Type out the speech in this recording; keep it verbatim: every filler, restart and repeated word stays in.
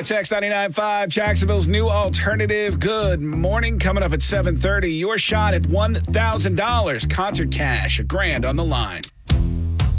It's X ninety-nine point five, Jacksonville's new alternative. Good morning. Coming up at seven thirty, your shot at one thousand dollars. Concert cash, a grand on the line.